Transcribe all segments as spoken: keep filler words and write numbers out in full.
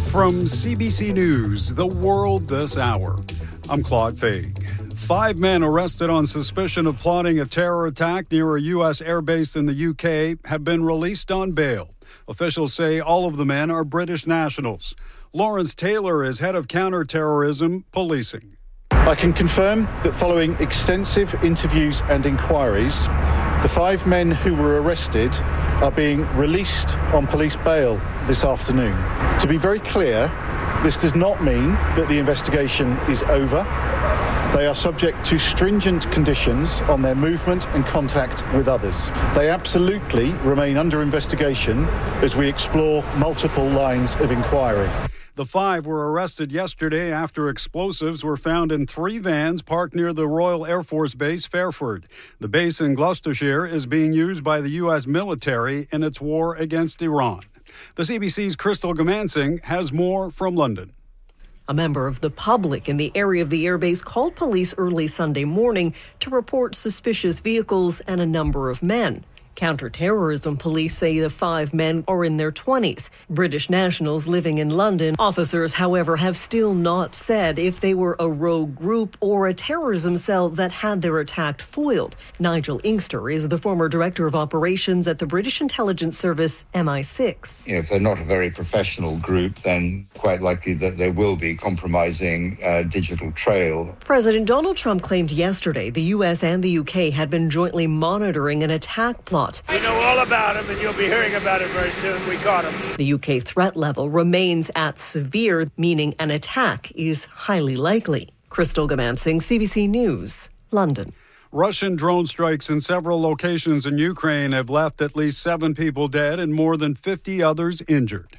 From C B C News, The World This Hour, I'm Claude Faig. Five men arrested on suspicion of plotting a terror attack near a U S airbase in the U K have been released on bail. Officials say all of the men are British nationals. Lawrence Taylor is head of counter-terrorism policing. I can confirm that following extensive interviews and inquiries, the five men who were arrested are being released on police bail this afternoon. To be very clear, this does not mean that the investigation is over. They are subject to stringent conditions on their movement and contact with others. They absolutely remain under investigation as we explore multiple lines of inquiry. The five were arrested yesterday after explosives were found in three vans parked near the Royal Air Force Base, Fairford. The base in Gloucestershire is being used by the U S military in its war against Iran. The C B C's Crystal Gamansing has more from London. A member of the public in the area of the airbase called police early Sunday morning to report suspicious vehicles and a number of men. Counter-terrorism police say the five men are in their twenties, British nationals living in London. Officers, however, have still not said if they were a rogue group or a terrorism cell that had their attack foiled. Nigel Inkster is the former director of operations at the British intelligence service M I six. You know, if they're not a very professional group, then quite likely that there will be compromising uh, digital trail. President Donald Trump claimed yesterday the U S and the U K had been jointly monitoring an attack plot. We know all about him, and you'll be hearing about it very soon. We caught him. The U K threat level remains at severe, meaning an attack is highly likely. Crystal Gamansing, C B C News, London. Russian drone strikes in several locations in Ukraine have left at least seven people dead and more than fifty others injured.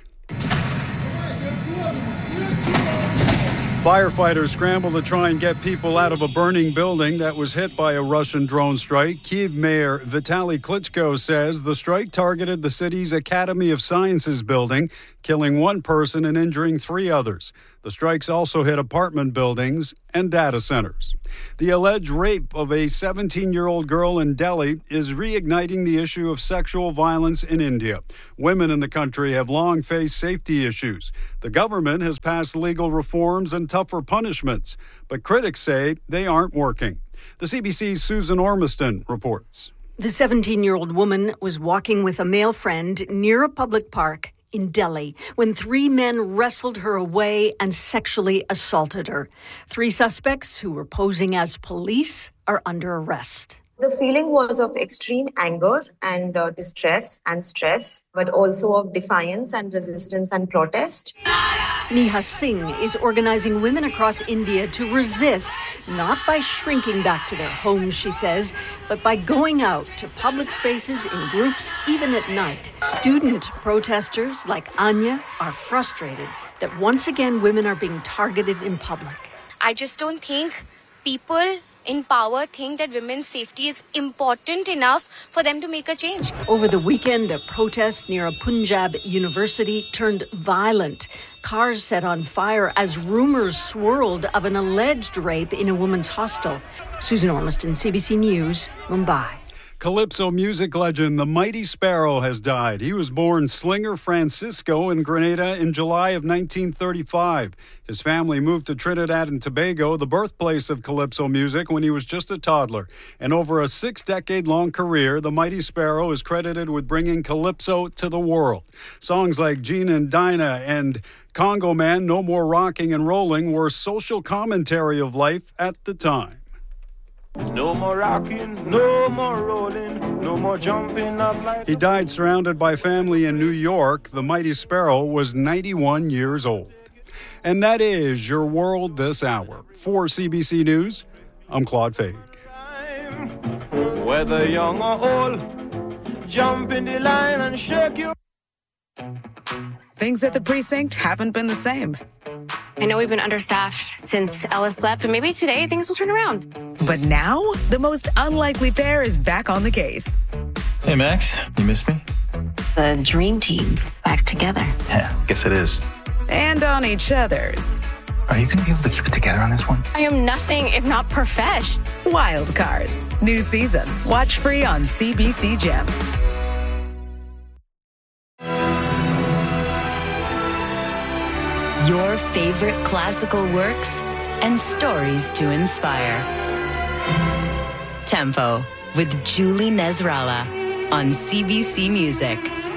Firefighters scramble to try and get people out of a burning building that was hit by a Russian drone strike. Kyiv Mayor Vitaly Klitschko says the strike targeted the city's Academy of Sciences building, killing one person and injuring three others. The strikes also hit apartment buildings and data centers. The alleged rape of a seventeen-year-old girl in Delhi is reigniting the issue of sexual violence in India. Women in the country have long faced safety issues. The government has passed legal reforms and tougher punishments, but critics say they aren't working. The C B C's Susan Ormiston reports. The seventeen-year-old woman was walking with a male friend near a public park in Delhi when three men wrestled her away and sexually assaulted her. Three suspects who were posing as police are under arrest. The feeling was of extreme anger and uh, distress and stress, but also of defiance and resistance and protest. Neha Singh is organizing women across India to resist, not by shrinking back to their homes, she says, but by going out to public spaces in groups, even at night. Student protesters like Anya are frustrated that once again women are being targeted in public. I just don't think people in power think that women's safety is important enough for them to make a change. Over the weekend, a protest near a Punjab university turned violent. Cars set on fire as rumors swirled of an alleged rape in a women's hostel. Susan Ormiston, C B C News, Mumbai. Calypso music legend The Mighty Sparrow has died. He was born Slinger Francisco in Grenada in July of nineteen thirty-five. His family moved to Trinidad and Tobago, the birthplace of calypso music, when he was just a toddler. And over a six-decade-long career, The Mighty Sparrow is credited with bringing calypso to the world. Songs like Gina and Dinah and Congo Man, No More Rocking and Rolling were social commentary of life at the time. No more rocking, no more rolling, no more jumping up like... He died surrounded by family in New York. The Mighty Sparrow was ninety-one years old. And that is your world this hour. For C B C News, I'm Claude Faig. Whether young or old, jump in the line and shake your... Things at the precinct haven't been the same. I know we've been understaffed since Ellis left, but maybe today things will turn around. But now, the most unlikely pair is back on the case. Hey, Max, you miss me? The dream team's back together. Yeah, guess it is. And on each other's. Are you going to be able to keep it together on this one? I am nothing if not profesh. Wild Cards. New season. Watch free on C B C Gem. Your favorite classical works and stories to inspire. Tempo with Julie Nezrala on C B C Music.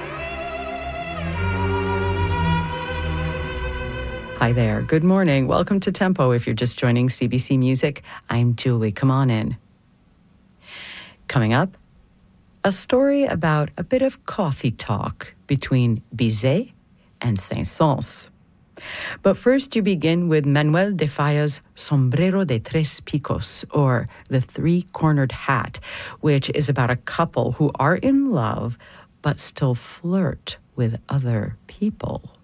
Hi there. Good morning. Welcome to Tempo. If you're just joining C B C Music, I'm Julie. Come on in. Coming up, a story about a bit of coffee talk between Bizet and Saint-Saëns. But first, you begin with Manuel de Falla's Sombrero de Tres Picos, or The Three-Cornered Hat, which is about a couple who are in love but still flirt with other people.